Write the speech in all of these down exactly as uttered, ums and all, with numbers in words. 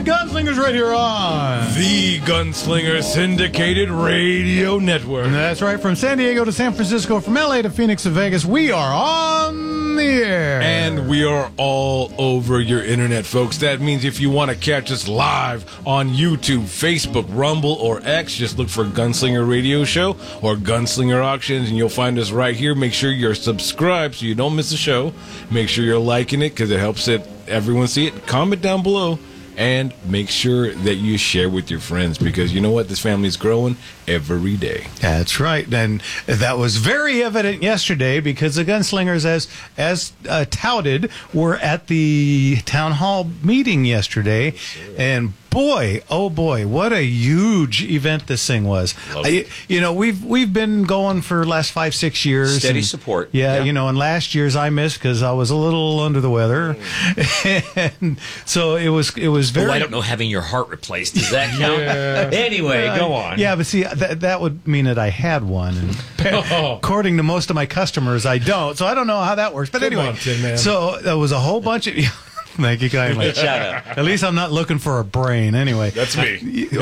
Gunslingers right here on the Gunslinger Syndicated Radio Network. That's right, from San Diego to San Francisco, from L A to Phoenix to Vegas, we are on the air. And we are all over your internet, folks. That means if you want to catch us live on YouTube, Facebook, Rumble, or X, just look for Gunslinger Radio Show or Gunslinger Auctions, and you'll find us right here. Make sure you're subscribed so you don't miss a show. Make sure you're liking it because it helps it everyone see it. Comment down below. And make sure that you share with your friends because you know what? This family is growing every day. That's right. And that was very evident yesterday because the Gunslingers, as as uh, touted, were at the town hall meeting yesterday. And boy, oh boy, what a huge event this thing was. I, you know, we've we've been going for the last five, six years. Steady and, support. Yeah, yeah, you know, and last year's I missed because I was a little under the weather. Mm. And so it was it was very... Oh, I don't know, having your heart replaced. Does that count? Yeah. Anyway, uh, go on. Yeah, but see, that, that would mean that I had one. And oh. According to most of my customers, I don't. So I don't know how that works. But Come anyway, on, Tin Man. So there was a whole bunch of... Thank you kindly. Shut up. At least I'm not looking for a brain. Anyway. That's me. You're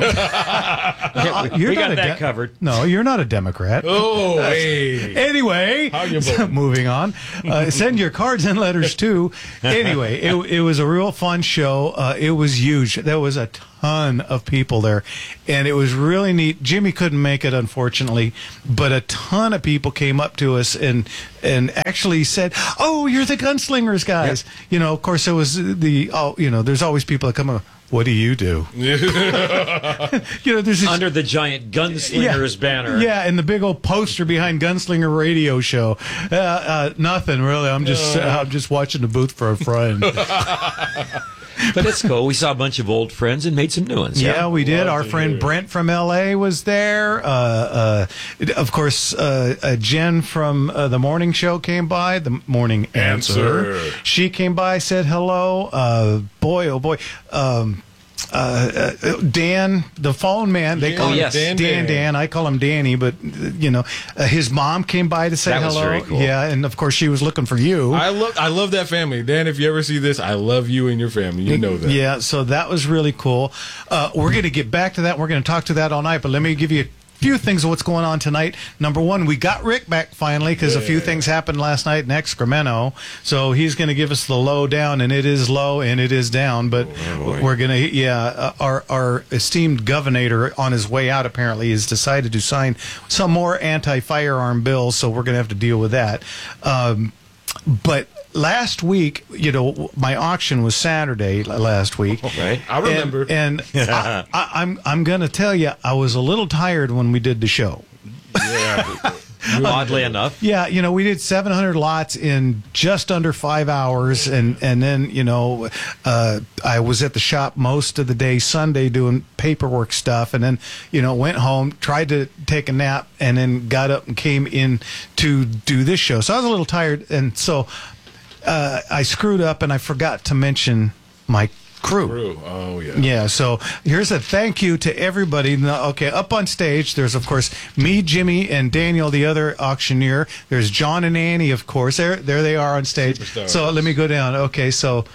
we got a that de- covered. No, you're not a Democrat. Oh, hey. Anyway, How you voting? Moving on. Uh, send your cards and letters too. Anyway, it, it was a real fun show. Uh, it was huge. There was a ton of people there, and it was really neat. Jimmy couldn't make it, unfortunately, but a ton of people came up to us and and actually said, "Oh, you're the Gunslingers guys." Yep. You know, of course, there was the oh, you know, there's always people that come up. What do you do? you know, there's this, under the giant Gunslingers yeah, banner. Yeah, and the big old poster behind Gunslinger Radio Show. Uh, uh, nothing really. I'm just uh, I'm just watching the booth for a friend. But it's cool. We saw a bunch of old friends and made some new ones. Yeah, yeah we did. Love Our friend hear. Brent from L A was there. Uh, uh, of course, uh, uh, Jen from uh, the morning show came by. The morning answer. Answer. She came by, said hello. Uh, boy, oh boy. Um, Uh, uh, Dan, the phone man, they Yeah, call oh, him yes. Dan, Dan, Dan. Dan. I call him Danny, but uh, you know, uh, his mom came by to say That was hello. very cool. Yeah, and of course she was looking for you. I love I love that family. Dan, if you ever see this, I love you and your family. You know that. Yeah, so that was really cool. Uh, we're going to get back to that. We're going to talk to that all night, but let me give you a few things of what's going on tonight. Number one, we got Rick back finally because yeah. a few things happened last night in Excremento. So he's going to give us the low down, and it is low and it is down. But oh, we're going to, yeah, uh, our our esteemed governor on his way out apparently has decided to sign some more anti-firearm bills. So we're going to have to deal with that. Um, but last week, you know, my auction was Saturday last week. Okay, I remember. And, and I, I, I'm I'm going to tell you, I was a little tired when we did the show. Yeah. Oddly enough. Yeah, you know, we did seven hundred lots in just under five hours. And, and then, you know, uh, I was at the shop most of the day Sunday doing paperwork stuff. And then, you know, went home, tried to take a nap, and then got up and came in to do this show. So I was a little tired. And so uh, I screwed up and I forgot to mention my crew. Crew. Oh, yeah. Yeah, so here's a thank you to everybody. Okay, up on stage, there's, of course, me, Jimmy, and Daniel, the other auctioneer. There's John and Annie, of course. There there they are on stage. Superstars. So let me go down. Okay, so...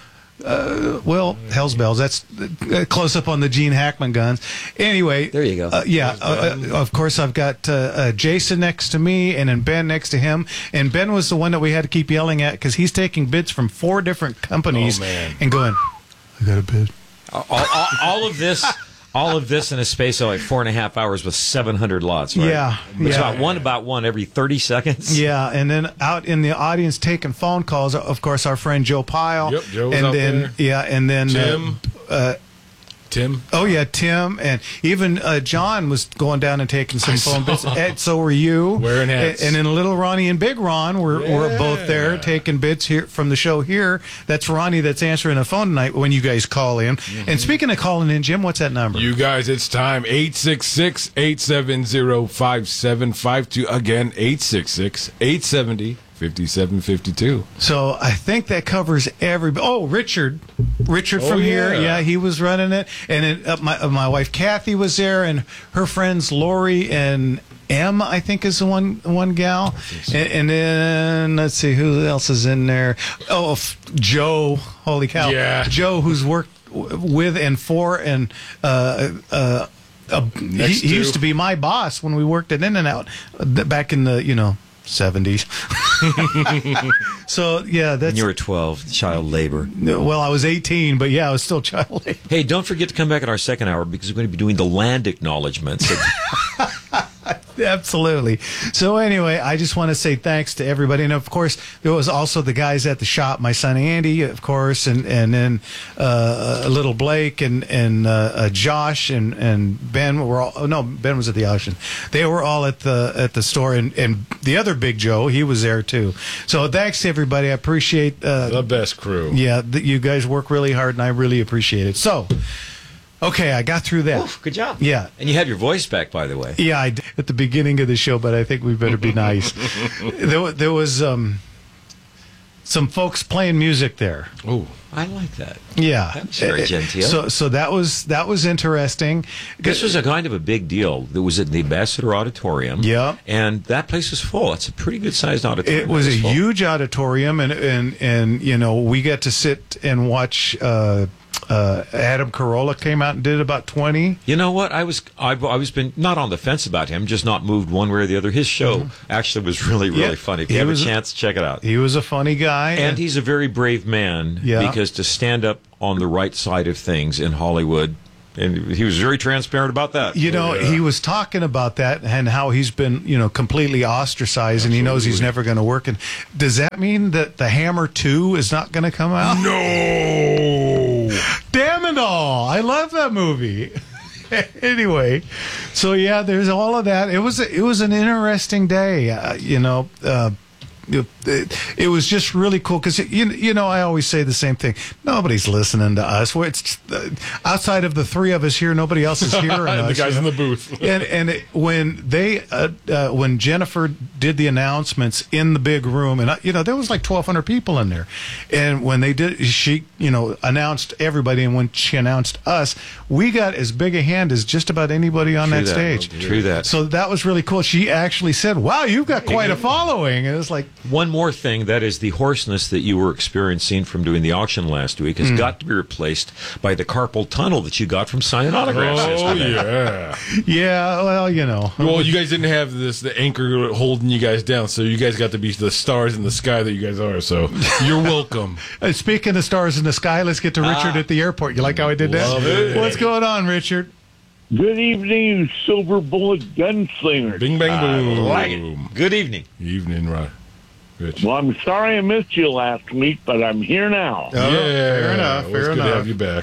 Uh, well, hell's bells. That's uh, close up on the Gene Hackman guns. Anyway, there you go. Uh, yeah, uh, uh, of course, I've got uh, uh, Jason next to me, and then Ben next to him. And Ben was the one that we had to keep yelling at because he's taking bids from four different companies oh, man. and going, "I got a bid." All, all, all of this. All of this in a space of like four and a half hours with seven hundred lots, right? Yeah. It's yeah. about one about one every thirty seconds. Yeah, and then out in the audience taking phone calls, of course, our friend Joe Pyle. Yep, Joe was and out then, there. Yeah, and then Tim. Uh, uh, Tim. Oh, yeah, Tim. And even uh, John was going down and taking some phone bits. Ed, so were you. Wearing hats. And, and then Little Ronnie and Big Ron were, Yeah. were both there taking bits here from the show here. That's Ronnie that's answering the phone tonight when you guys call in. Mm-hmm. And speaking of calling in, Jim, what's that number? You guys, it's time. eight six six, eight seven zero, five seven five two. Again, eight six six, eight seven zero, five seven five two. So I think that covers every. Oh, Richard, Richard Oh, from yeah. here, yeah, he was running it, and it, uh, my uh, my wife Kathy was there, and her friends Lori and M, I think is the one one gal, so. and, and then let's see who else is in there. Oh, f- Joe, holy cow, Yeah. Joe, who's worked w- with and for and uh, uh, uh, he, Next he used to. to be my boss when we worked at In-N-Out uh, back in the you know seventies. So yeah, that's And you were twelve, child labor. well, I was eighteen, but yeah, I was still child labor. Hey, don't forget to come back in our second hour because we're going to be doing the land acknowledgments. Absolutely. So anyway, I just want to say thanks to everybody, and of course there was also the guys at the shop, my son Andy, of course, and and then uh, little Blake and and uh, uh, Josh and and Ben were all. Oh, no, Ben was at the auction. They were all at the at the store, and and the other Big Joe, he was there too. So thanks to everybody. I appreciate uh, The best crew. yeah, that you guys work really hard, and I really appreciate it. So. Okay, I got through that. Oof, good job. Yeah. And you have your voice back, by the way. Yeah, I did at the beginning of the show, but I think we better be nice. there, wa- there was um, some folks playing music there. Oh, I like that. Yeah, That was very Uh, genteel. So, so that was that was interesting. This was a kind of a big deal. It was at the Ambassador Auditorium. Yeah. And that place was full. It's a pretty good sized auditorium. It was a full. huge auditorium, and and and you know we got to sit and watch. Uh, uh, Adam Carolla came out and did about twenty. You know what? I was I've always been not on the fence about him, just not moved one way or the other. His show actually was really, really Yeah. funny. If He you have was- a chance, check it out. He was a funny guy, And he's a very brave man Yeah. because to stand up on the right side of things in Hollywood, and he was very transparent about that. You know, Yeah. he was talking about that and how he's been, you know, completely ostracized, and he knows he's never going to work. And does that mean that the Hammer two is not going to come out? no. Damn it all! I love that movie. Anyway, so yeah, there's all of that. It was a, it was an interesting day. Uh, you know. Uh, It, it was just really cool because you, you know I always say the same thing. Nobody's listening to us. We're, it's just, uh, outside of the three of us here, nobody else is hearing And us. the guys you in know? the booth. and and it, when they uh, uh, when Jennifer did the announcements in the big room, and uh, you know there was like twelve hundred people in there, and when they did, she you know announced everybody, and when she announced us, we got as big a hand as just about anybody on True that, that. stage. True that. So that was really cool. She actually said, "Wow, you've got quite a following," and it was like. One more thing, that is the hoarseness that you were experiencing from doing the auction last week Hmm. has got to be replaced by the carpal tunnel that you got from signing autographs. Oh, yesterday. yeah. Yeah, well, you know. Well, you guys didn't have this the anchor holding you guys down, so you guys got to be the stars in the sky that you guys are. So you're welcome. Uh, Speaking of stars in the sky, let's get to Richard at the airport. You like how I did that? Love it. What's going on, Richard? Good evening, you silver bullet gunslingers. Bing bang boom. Like it. Good evening. Evening, right? Rich. Well, I'm sorry I missed you last week, but I'm here now. Oh, yeah, fair enough, Well, fair it's good enough. to have you back.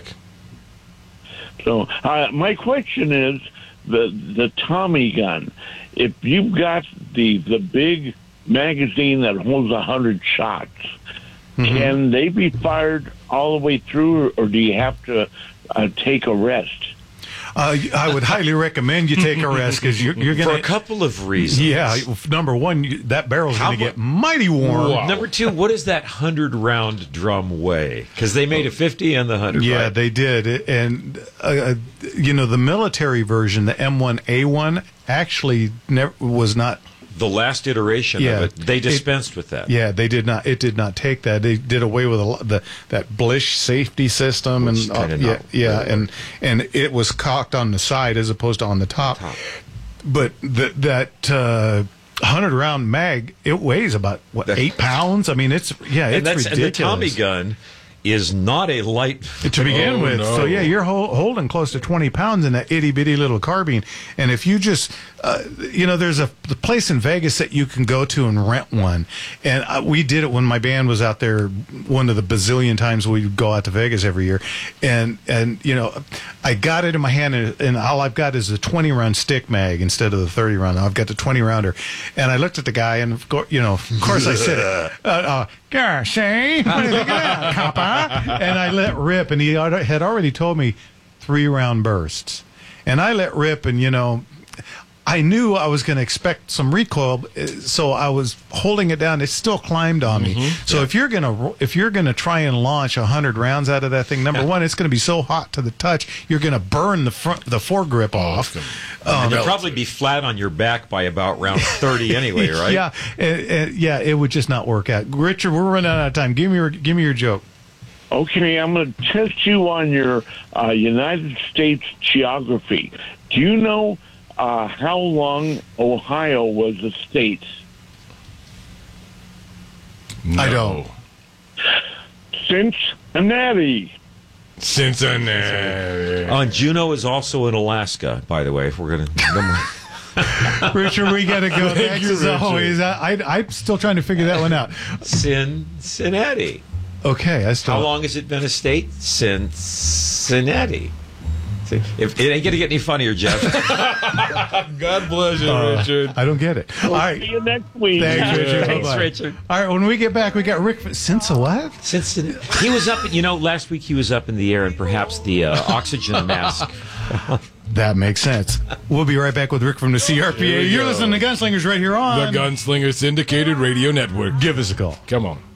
So, uh, my question is the the Tommy gun. If you've got the the big magazine that holds a hundred shots, can they be fired all the way through, or do you have to uh, take a rest? Uh, I would highly recommend you take a rest because you're, you're For going a couple of reasons. Yeah, number one, you, that barrel's How going to mu- get mighty warm. Wow. Number two, what does that hundred round drum weigh? Because they made a fifty and the hundred. Yeah, right? they did. It- And, uh, uh, you know, the military version, the M one A one, actually never, was not. the last iteration Yeah. of it, they It- dispensed with that. Yeah, they did not. It did not take that. They did away with a, lo- the that Blish safety system, Which and uh, kinda yeah, not yeah, really and and it was cocked on the side as opposed to on the top. Top. But the, that uh, hundred round mag, it weighs about what That- eight pounds. I mean, it's yeah, it's and that's and the ridiculous. Tommy gun is not a light. to begin Oh, with. no. So yeah, you're hol- holding close to twenty pounds in that itty bitty little carbine. And if you just, uh, you know, there's a the place in Vegas that you can go to and rent one. And uh, we did it when my band was out there. One of the bazillion times we would go out to Vegas every year. And and you know, I got it in my hand, and, and all I've got is a twenty round stick mag instead of the thirty round. I've got the twenty rounder. And I looked at the guy, and of course, you know, of course I said, uh, uh, "Gosh, eh? What do you think of that, copper?" And I let rip, and he al- had already told me three round bursts. And I let rip, and, you know, I knew I was going to expect some recoil, uh, so I was holding it down. It still climbed on me. So if you're going to if you're going to try and launch a hundred rounds out of that thing, number one, it's going to be so hot to the touch, you're going to burn the front the foregrip off. and you'll probably be flat on your back by about round thirty anyway, right? Yeah, uh, uh, yeah, it would just not work out. Richard, we're running out of time. Give me your give me your joke. Okay, I'm going to test you on your uh, United States geography. Do you know uh, how long Ohio was a state? I don't. Cincinnati. Cincinnati. Oh, and Juneau is also in Alaska, by the way, if we're going to... Richard, we got to go. Thanks you, as Richard. always. I, I, I'm still trying to figure that one out. Cincinnati. Okay, I still. How long has it been a state? Cincinnati. See, if, it ain't going to get any funnier, Jeff. God bless you, Uh, Richard. I don't get it. All See right. you next week. Thanks, Richard. Thanks, Bye-bye. Richard. All right, when we get back, we got Rick. Since a what? Cincinnati. He was up, you know, last week he was up in the air and perhaps the uh, oxygen mask. That makes sense. We'll be right back with Rick from the C R P A. Here we You're go. listening to Gunslingers right here The on Gunslinger Syndicated Radio Network. Give us a call. Come on.